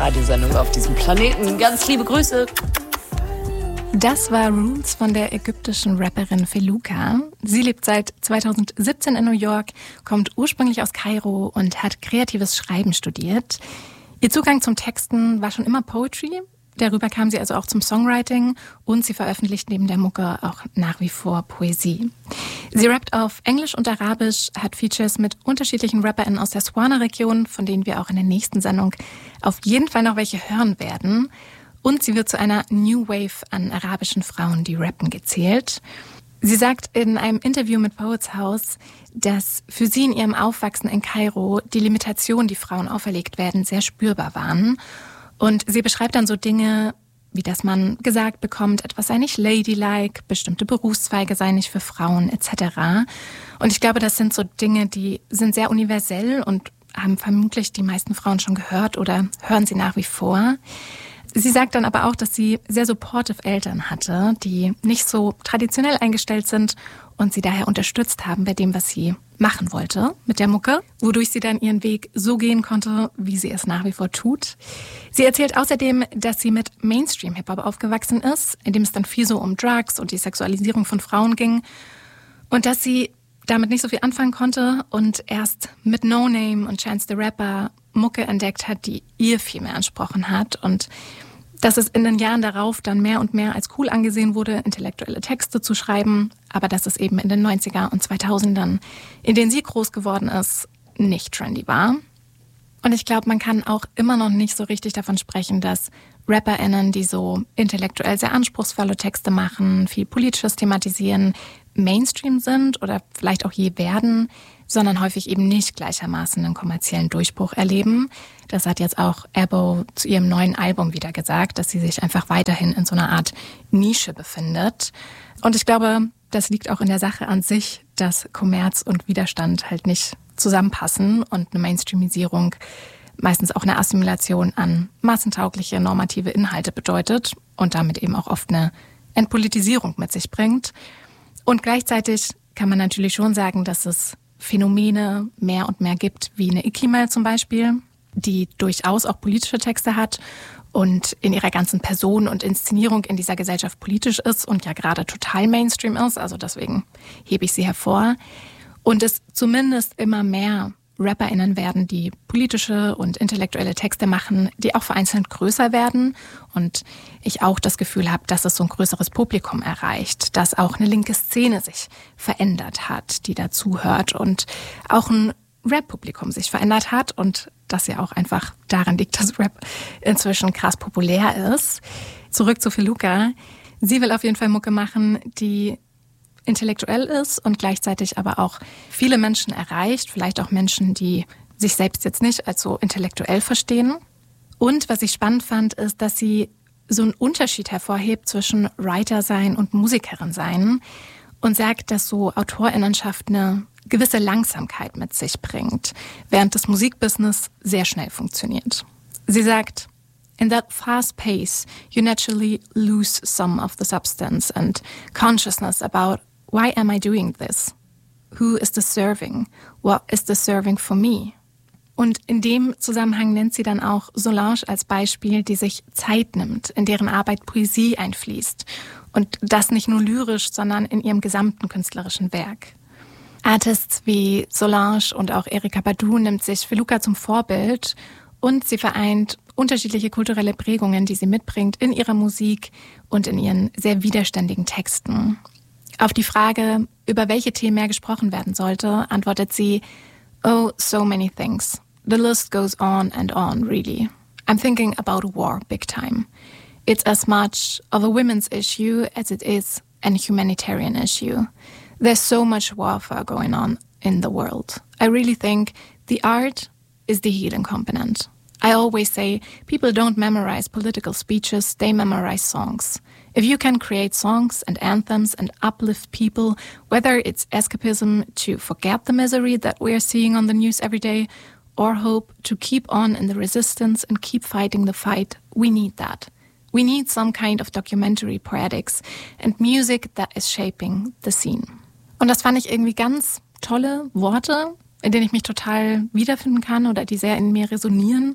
Radiosendung auf diesem Planeten. Ganz liebe Grüße. Das war Rules von der ägyptischen Rapperin Feluka. Sie lebt seit 2017 in New York, kommt ursprünglich aus Kairo und hat kreatives Schreiben studiert. Ihr Zugang zum Texten war schon immer Poetry. Darüber kam sie also auch zum Songwriting und sie veröffentlicht neben der Mucke auch nach wie vor Poesie. Sie rappt auf Englisch und Arabisch, hat Features mit unterschiedlichen RapperInnen aus der Swana-Region, von denen wir auch in der nächsten Sendung auf jeden Fall noch welche hören werden. Und sie wird zu einer New Wave an arabischen Frauen, die rappen, gezählt. Sie sagt in einem Interview mit Poets House, dass für sie in ihrem Aufwachsen in Kairo die Limitationen, die Frauen auferlegt werden, sehr spürbar waren. Und sie beschreibt dann so Dinge, wie dass man gesagt bekommt, etwas sei nicht ladylike, bestimmte Berufszweige seien nicht für Frauen etc. Und ich glaube, das sind so Dinge, die sind sehr universell und haben vermutlich die meisten Frauen schon gehört oder hören sie nach wie vor. Sie sagt dann aber auch, dass sie sehr supportive Eltern hatte, die nicht so traditionell eingestellt sind und sie daher unterstützt haben bei dem, was sie machen wollte mit der Mucke, wodurch sie dann ihren Weg so gehen konnte, wie sie es nach wie vor tut. Sie erzählt außerdem, dass sie mit Mainstream-Hip-Hop aufgewachsen ist, in dem es dann viel so um Drugs und die Sexualisierung von Frauen ging und dass sie damit nicht so viel anfangen konnte und erst mit No Name und Chance the Rapper Mucke entdeckt hat, die ihr viel mehr entsprochen hat und dass es in den Jahren darauf dann mehr und mehr als cool angesehen wurde, intellektuelle Texte zu schreiben, aber dass es eben in den 90er und 2000ern, in denen sie groß geworden ist, nicht trendy war. Und ich glaube, man kann auch immer noch nicht so richtig davon sprechen, dass RapperInnen, die so intellektuell sehr anspruchsvolle Texte machen, viel Politisches thematisieren, Mainstream sind oder vielleicht auch je werden, sondern häufig eben nicht gleichermaßen einen kommerziellen Durchbruch erleben. Das hat jetzt auch Abo zu ihrem neuen Album wieder gesagt, dass sie sich einfach weiterhin in so einer Art Nische befindet. Und ich glaube, das liegt auch in der Sache an sich, dass Kommerz und Widerstand halt nicht zusammenpassen und eine Mainstreamisierung meistens auch eine Assimilation an massentaugliche normative Inhalte bedeutet und damit eben auch oft eine Entpolitisierung mit sich bringt. Und gleichzeitig kann man natürlich schon sagen, dass es Phänomene mehr und mehr gibt, wie eine Ikimel zum Beispiel, die durchaus auch politische Texte hat und in ihrer ganzen Person und Inszenierung in dieser Gesellschaft politisch ist und ja gerade total Mainstream ist. Also deswegen hebe ich sie hervor. Und es zumindest immer mehr RapperInnen werden, die politische und intellektuelle Texte machen, die auch vereinzelt größer werden. Und ich auch das Gefühl habe, dass es so ein größeres Publikum erreicht, dass auch eine linke Szene sich verändert hat, die dazuhört und auch ein Rap-Publikum sich verändert hat und das ja auch einfach daran liegt, dass Rap inzwischen krass populär ist. Zurück zu Feluka. Sie will auf jeden Fall Mucke machen, die intellektuell ist und gleichzeitig aber auch viele Menschen erreicht, vielleicht auch Menschen, die sich selbst jetzt nicht als so intellektuell verstehen. Und was ich spannend fand, ist, dass sie so einen Unterschied hervorhebt zwischen Writer sein und Musikerin sein und sagt, dass so AutorInnenschaft eine gewisse Langsamkeit mit sich bringt, während das Musikbusiness sehr schnell funktioniert. Sie sagt, in that fast pace, you naturally lose some of the substance and consciousness about why am I doing this? Who is this serving? What is this serving for me? Und in dem Zusammenhang nennt sie dann auch Solange als Beispiel, die sich Zeit nimmt, in deren Arbeit Poesie einfließt. Und das nicht nur lyrisch, sondern in ihrem gesamten künstlerischen Werk. Artists wie Solange und auch Erykah Badu nimmt sich Feluka zum Vorbild und sie vereint unterschiedliche kulturelle Prägungen, die sie mitbringt in ihrer Musik und in ihren sehr widerständigen Texten. Auf die Frage, über welche Themen mehr gesprochen werden sollte, antwortet sie, "Oh, so many things. The list goes on, really. I'm thinking about war big time. It's as much of a women's issue as it is an humanitarian issue. There's so much warfare going on in the world. I really think the art is the healing component. I always say people don't memorize political speeches, they memorize songs. If you can create songs and anthems and uplift people, whether it's escapism to forget the misery that we're seeing on the news every day, or hope to keep on in the resistance and keep fighting the fight, we need that. We need some kind of documentary poetics and music that is shaping the scene." Und das fand ich irgendwie ganz tolle Worte, in denen ich mich total wiederfinden kann oder die sehr in mir resonieren.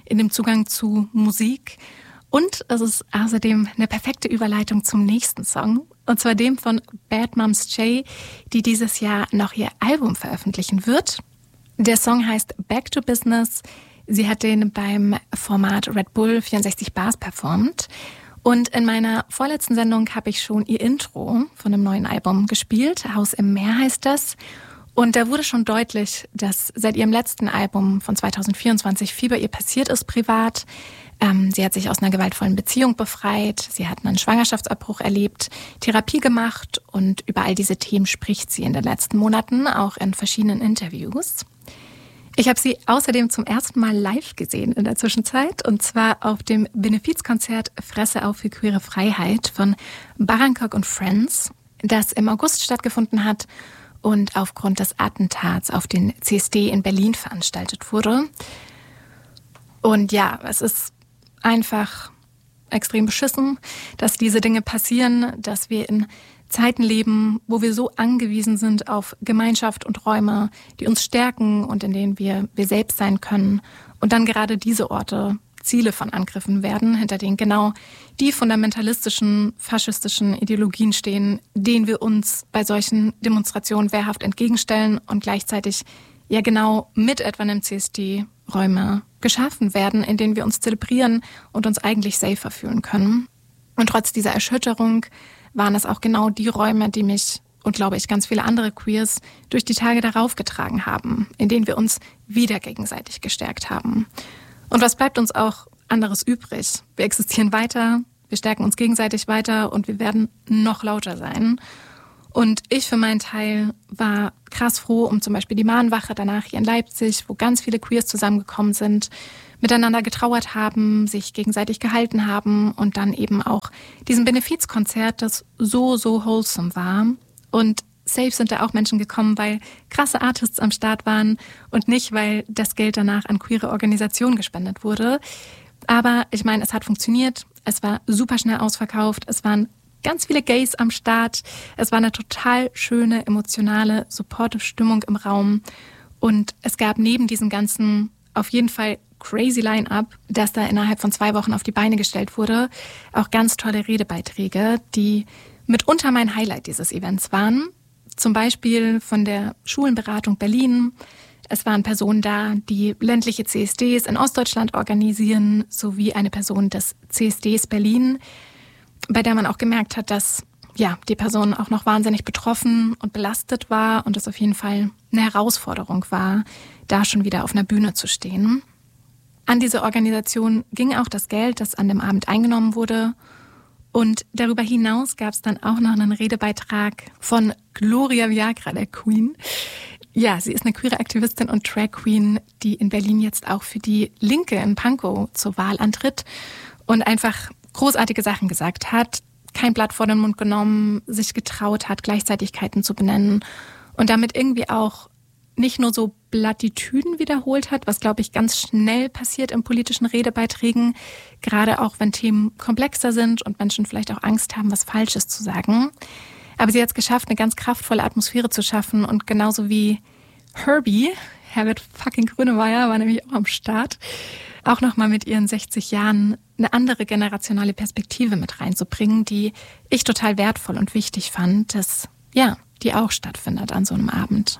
in dem Zugang zu Musik. Und es ist außerdem eine perfekte Überleitung zum nächsten Song. Und zwar dem von Bad Moms J, die dieses Jahr noch ihr Album veröffentlichen wird. Der Song heißt Back to Business. Sie hat den beim Format Red Bull 64 Bars performt. Und in meiner vorletzten Sendung habe ich schon ihr Intro von einem neuen Album gespielt. Haus im Meer heißt das. Und da wurde schon deutlich, dass seit ihrem letzten Album von 2024 viel bei ihr passiert ist privat. Sie hat sich aus einer gewaltvollen Beziehung befreit. Sie hat einen Schwangerschaftsabbruch erlebt, Therapie gemacht. Und über all diese Themen spricht sie in den letzten Monaten, auch in verschiedenen Interviews. Ich habe sie außerdem zum ersten Mal live gesehen in der Zwischenzeit, und zwar auf dem Benefizkonzert Fresse auf für queere Freiheit von Barankok und Friends, das im August stattgefunden hat und aufgrund des Attentats auf den CSD in Berlin veranstaltet wurde. Und ja, es ist einfach extrem beschissen, dass diese Dinge passieren, dass wir in Zeiten leben, wo wir so angewiesen sind auf Gemeinschaft und Räume, die uns stärken und in denen wir selbst sein können. Und dann gerade diese Orte Ziele von Angriffen werden, hinter denen genau die fundamentalistischen, faschistischen Ideologien stehen, denen wir uns bei solchen Demonstrationen wehrhaft entgegenstellen und gleichzeitig ja genau mit etwa einem CSD Räume geschaffen werden, in denen wir uns zelebrieren und uns eigentlich safer fühlen können. Und trotz dieser Erschütterung waren es auch genau die Räume, die mich und, glaube ich, ganz viele andere Queers durch die Tage darauf getragen haben, in denen wir uns wieder gegenseitig gestärkt haben. Und was bleibt uns auch anderes übrig? Wir existieren weiter, wir stärken uns gegenseitig weiter und wir werden noch lauter sein. Und ich für meinen Teil war krass froh um zum Beispiel die Mahnwache danach hier in Leipzig, wo ganz viele Queers zusammengekommen sind, miteinander getrauert haben, sich gegenseitig gehalten haben und dann eben auch diesem Benefizkonzert, das so wholesome war. Und safe sind da auch Menschen gekommen, weil krasse Artists am Start waren und nicht, weil das Geld danach an queere Organisationen gespendet wurde. Aber ich meine, es hat funktioniert, es war super schnell ausverkauft, es waren ganz viele Gays am Start, es war eine total schöne, emotionale, supportive Stimmung im Raum und es gab neben diesem ganzen auf jeden Fall crazy Line-Up, das da innerhalb von 2 Wochen auf die Beine gestellt wurde, auch ganz tolle Redebeiträge, die mitunter mein Highlight dieses Events waren. Zum Beispiel von der Schulenberatung Berlin. Es waren Personen da, die ländliche CSDs in Ostdeutschland organisieren, sowie eine Person des CSDs Berlin, bei der man auch gemerkt hat, dass ja, die Person auch noch wahnsinnig betroffen und belastet war und es auf jeden Fall eine Herausforderung war, da schon wieder auf einer Bühne zu stehen. An diese Organisation ging auch das Geld, das an dem Abend eingenommen wurde. Und darüber hinaus gab es dann auch noch einen Redebeitrag von Gloria Viagra, der Queen. Ja, sie ist eine queere Aktivistin und Drag Queen, die in Berlin jetzt auch für die Linke in Pankow zur Wahl antritt und einfach großartige Sachen gesagt hat, kein Blatt vor den Mund genommen, sich getraut hat, Gleichzeitigkeiten zu benennen und damit irgendwie auch nicht nur so Plattitüden wiederholt hat, was, glaube ich, ganz schnell passiert in politischen Redebeiträgen, gerade auch wenn Themen komplexer sind und Menschen vielleicht auch Angst haben, was Falsches zu sagen. Aber sie hat es geschafft, eine ganz kraftvolle Atmosphäre zu schaffen und genauso wie Herbie, Herbert fucking Grönemeyer war nämlich auch am Start, auch nochmal mit ihren 60 Jahren eine andere generationale Perspektive mit reinzubringen, die ich total wertvoll und wichtig fand, dass, ja, die auch stattfindet an so einem Abend.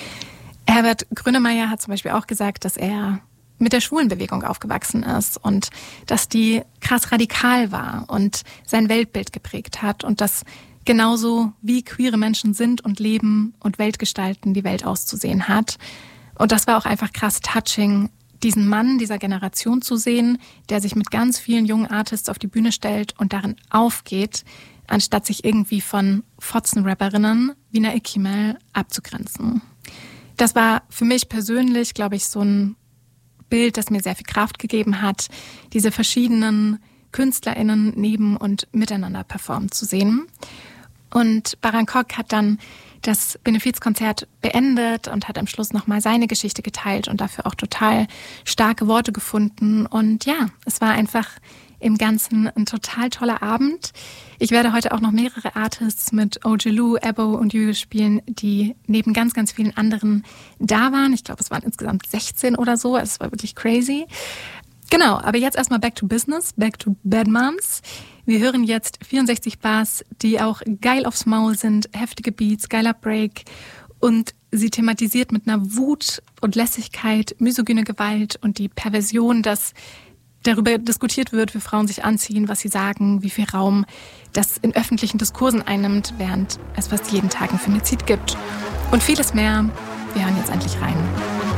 Herbert Grönemeyer hat zum Beispiel auch gesagt, dass er mit der Schwulenbewegung aufgewachsen ist und dass die krass radikal war und sein Weltbild geprägt hat und dass genauso wie queere Menschen sind und leben und Welt gestalten, die Welt auszusehen hat. Und das war auch einfach krass touching, diesen Mann dieser Generation zu sehen, der sich mit ganz vielen jungen Artists auf die Bühne stellt und darin aufgeht, anstatt sich irgendwie von Fotzenrapperinnen wie einer Ikimel abzugrenzen. Das war für mich persönlich, glaube ich, so ein Bild, das mir sehr viel Kraft gegeben hat, diese verschiedenen KünstlerInnen neben und miteinander performen zu sehen. Und Barankok hat dann das Benefizkonzert beendet und hat am Schluss nochmal seine Geschichte geteilt und dafür auch total starke Worte gefunden. Und ja, es war einfach im Ganzen ein total toller Abend. Ich werde heute auch noch mehrere Artists mit Ojelou, Ebo und Juju spielen, die neben ganz, ganz vielen anderen da waren. Ich glaube, es waren insgesamt 16 oder so. Es war wirklich crazy. Genau, aber jetzt erstmal back to business, back to Bad Moms. Wir hören jetzt 64 Bars, die auch geil aufs Maul sind, heftige Beats, geiler Break und sie thematisiert mit einer Wut und Lässigkeit, misogyne Gewalt und die Perversion, dass darüber diskutiert wird, wie Frauen sich anziehen, was sie sagen, wie viel Raum das in öffentlichen Diskursen einnimmt, während es fast jeden Tag ein Femizid gibt. Und vieles mehr. Wir hören jetzt endlich rein.